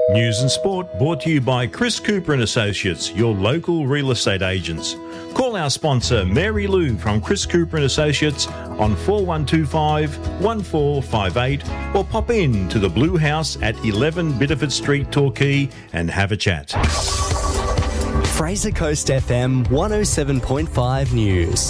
News and sport brought to you by Chris Cooper and Associates, your local real estate agents. Call our sponsor Mary Lou from Chris Cooper and Associates on 4125 1458 or pop in to the Blue House at 11 Bitterford Street, Torquay and have a chat. Fraser Coast FM 107.5 News.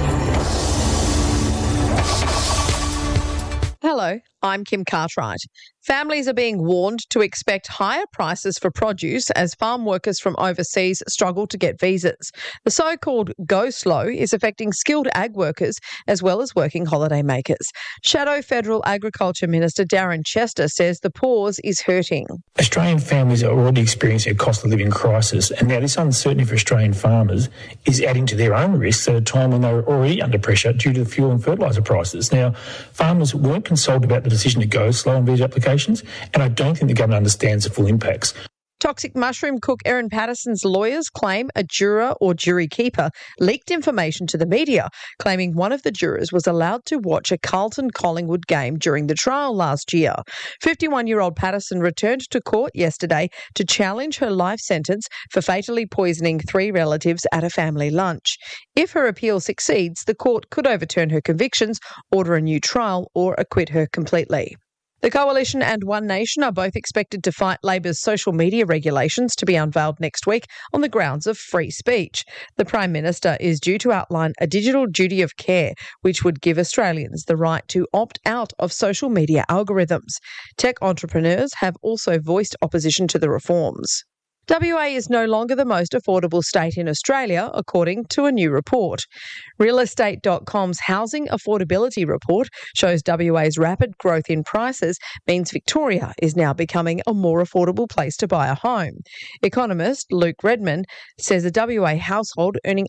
Hello, I'm Kim Cartwright. Families are being warned to expect higher prices for produce as farm workers from overseas struggle to get visas. The so-called go slow is affecting skilled ag workers as well as working holiday makers. Shadow Federal Agriculture Minister Darren Chester says the pause is hurting. Australian families are already experiencing a cost of living crisis, and now this uncertainty for Australian farmers is adding to their own risks at a time when they're already under pressure due to the fuel and fertiliser prices. Now, farmers weren't consulted about the decision to go slow on visa applications, and I don't think the government understands the full impacts. Toxic mushroom cook Erin Patterson's lawyers claim a juror or jury keeper leaked information to the media, claiming one of the jurors was allowed to watch a Carlton-Collingwood game during the trial last year. 51-year-old Patterson returned to court yesterday to challenge her life sentence for fatally poisoning 3 relatives at a family lunch. If her appeal succeeds, the court could overturn her convictions, order a new trial or acquit her completely. The Coalition and One Nation are both expected to fight Labor's social media regulations to be unveiled next week on the grounds of free speech. The Prime Minister is due to outline a digital duty of care, which would give Australians the right to opt out of social media algorithms. Tech entrepreneurs have also voiced opposition to the reforms. WA is no longer the most affordable state in Australia, according to a new report. Realestate.com's Housing Affordability Report shows WA's rapid growth in prices means Victoria is now becoming a more affordable place to buy a home. Economist Luke Redman says a WA household earning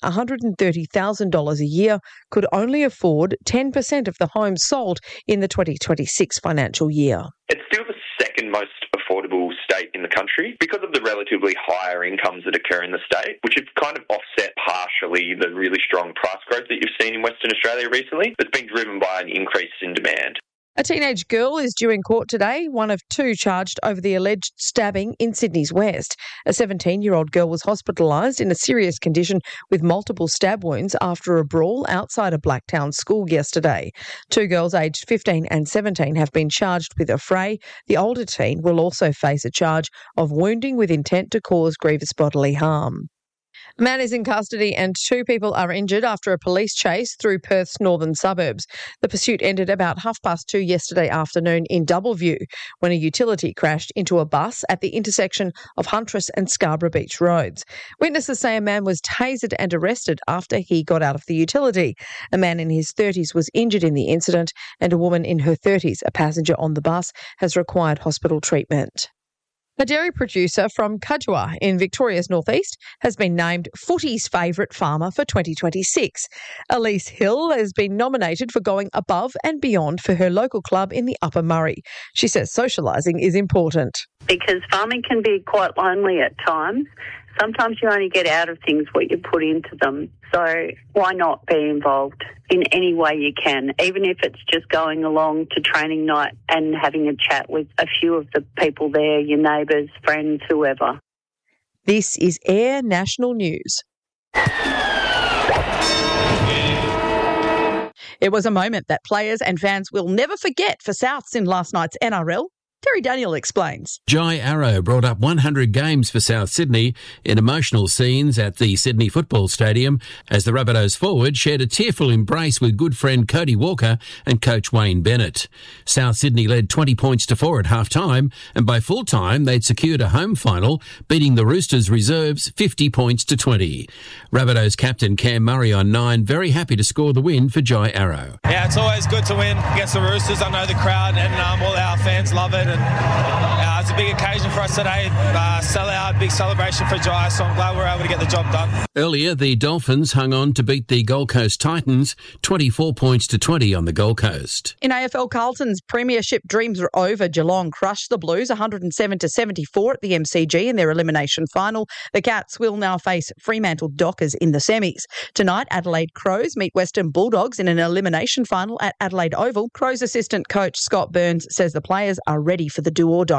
$130,000 a year could only afford 10% of the homes sold in the 2026 financial year. It's still the second most affordable state in the country because of the relatively higher incomes that occur in the state, which have kind of offset partially the really strong price growth that you've seen in Western Australia recently. It's been driven by an increase in demand. A teenage girl is due in court today, one of 2 charged over the alleged stabbing in Sydney's West. A 17-year-old girl was hospitalised in a serious condition with multiple stab wounds after a brawl outside a Blacktown school yesterday. 2 girls aged 15 and 17 have been charged with a fray. The older teen will also face a charge of wounding with intent to cause grievous bodily harm. A man is in custody and 2 people are injured after a police chase through Perth's northern suburbs. The pursuit ended about 2:30 yesterday afternoon in Doubleview when a utility crashed into a bus at the intersection of Huntress and Scarborough Beach roads. Witnesses say a man was tasered and arrested after he got out of the utility. A man in his 30s was injured in the incident and a woman in her 30s, a passenger on the bus, has required hospital treatment. A dairy producer from Cudgewa in Victoria's northeast has been named Footy's favourite farmer for 2026. Elise Hill has been nominated for going above and beyond for her local club in the Upper Murray. She says socialising is important. Because farming can be quite lonely at times. Sometimes you only get out of things what you put into them. So why not be involved in any way you can, even if it's just going along to training night and having a chat with a few of the people there, your neighbours, friends, whoever. This is Air National News. It was a moment that players and fans will never forget for Souths in last night's NRL. Terry Daniel explains. Jai Arrow brought up 100 games for South Sydney in emotional scenes at the Sydney Football Stadium as the Rabbitohs forward shared a tearful embrace with good friend Cody Walker and coach Wayne Bennett. South Sydney led 20-4 at half-time, and by full-time they'd secured a home final, beating the Roosters reserves 50-20. Rabbitohs captain Cam Murray on 9, very happy to score the win for Jai Arrow. Yeah, it's always good to win against the Roosters. I know the crowd and all our fans love it. And it's a big occasion for us today. Sell-out, big celebration for Jai, so I'm glad we're able to get the job done. Earlier, the Dolphins hung on to beat the Gold Coast Titans 24-20 on the Gold Coast. In AFL, Carlton's premiership dreams are over. Geelong crushed the Blues 107-74 at the MCG in their elimination final. The Cats will now face Fremantle Dockers in the semis. Tonight, Adelaide Crows meet Western Bulldogs in an elimination final at Adelaide Oval. Crows assistant coach Scott Burns says the players are ready for the do-or-die clash.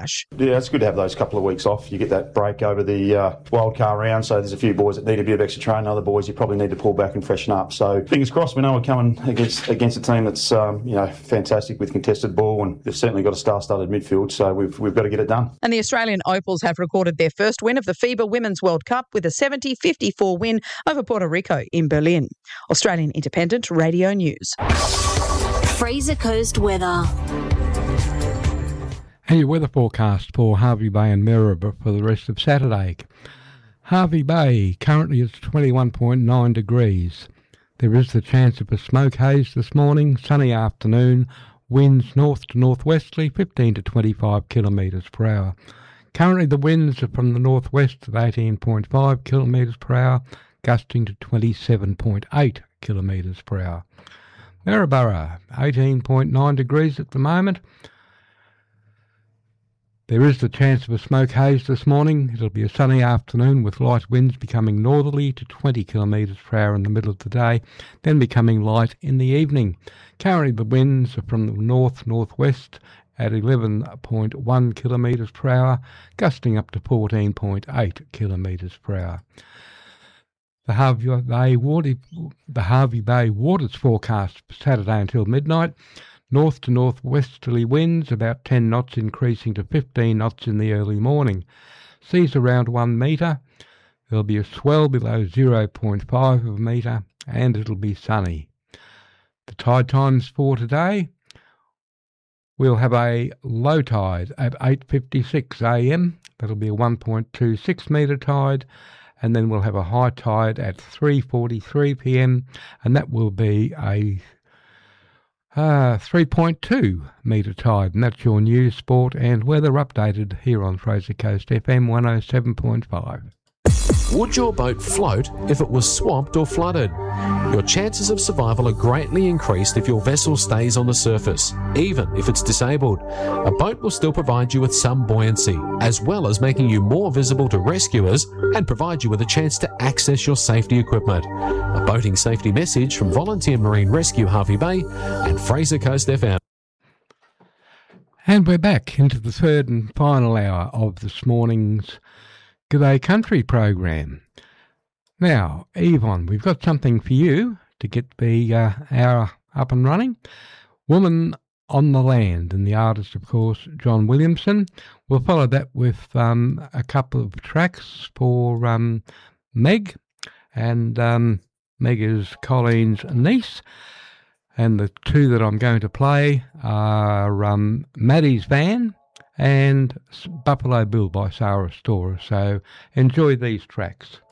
Ash. Yeah, it's good to have those couple of weeks off. You get that break over the wild card round, so there's a few boys that need a bit of extra training. Other boys you probably need to pull back and freshen up. So fingers crossed. We know we're coming against a team that's fantastic with contested ball, and they've certainly got a star-studded midfield. So we've got to get it done. And the Australian Opals have recorded their first win of the FIBA Women's World Cup with a 70-54 win over Puerto Rico in Berlin. Australian Independent Radio News. Fraser Coast weather. And your weather forecast for Hervey Bay and Maryborough for the rest of Saturday. Hervey Bay, currently it's 21.9 degrees. There is the chance of a smoke haze this morning, sunny afternoon, winds north to northwesterly, 15 to 25 kilometres per hour. Currently the winds are from the northwest at 18.5 kilometres per hour, gusting to 27.8 kilometres per hour. Maryborough, 18.9 degrees at the moment. There is the chance of a smoke haze this morning. It'll be a sunny afternoon with light winds becoming northerly to 20 kilometres per hour in the middle of the day, then becoming light in the evening. Currently the winds are from the north-northwest at 11.1 kilometres per hour, gusting up to 14.8 kilometres per hour. The Hervey Bay waters forecast for Saturday until midnight. North to northwesterly winds about 10 knots, increasing to 15 knots in the early morning. Seas around 1 metre. There'll be a swell below 0.5 of a metre, and it'll be sunny. The tide times for today: we'll have a low tide at 8:56 a.m. That'll be a 1.26 metre tide. And then we'll have a high tide at 3:43 p.m. and that will be a 3.2 metre tide. And that's your news, sport and weather updated here on Fraser Coast FM 107.5. Would your boat float if it was swamped or flooded? Your chances of survival are greatly increased if your vessel stays on the surface, even if it's disabled. A boat will still provide you with some buoyancy, as well as making you more visible to rescuers and provide you with a chance to access your safety equipment. A boating safety message from Volunteer Marine Rescue Hervey Bay and Fraser Coast FM. And we're back into the third and final hour of this morning's G'day Country program. Now, Yvonne, we've got something for you to get the hour up and running. Woman on the Land, and the artist, of course, John Williamson. We'll follow that with a couple of tracks for Meg, and Meg is Colleen's niece. And the two that I'm going to play are Maddie's Van and Buffalo Bill by Sarah Storer. So enjoy these tracks.